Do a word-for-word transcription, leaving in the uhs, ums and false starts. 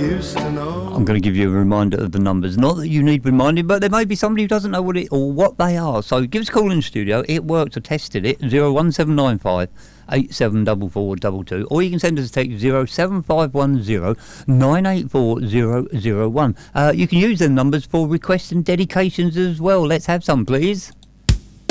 used to know. I'm going to give you a reminder of the numbers. Not that you need reminding, but there may be somebody who doesn't know what it or what they are. So give us a call in the studio. It worked. I tested it. zero one seven nine five eight seven four four two two, or you can send us a text zero seven five one zero nine eight four zero zero one. Uh, you can use them numbers for requests and dedications as well. Let's have some, please.